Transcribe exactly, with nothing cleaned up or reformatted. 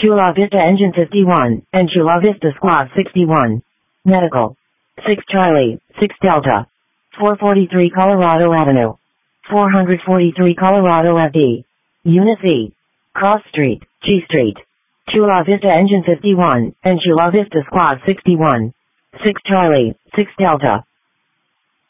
Chula Vista Engine fifty-one, and Chula Vista Squad sixty-one. Medical. six Charlie, six Delta. four forty-three Colorado Avenue. four forty-three Colorado F D. Unit C. Cross Street, G Street. Chula Vista Engine fifty-one, and Chula Vista Squad sixty-one. six Charlie, six Delta.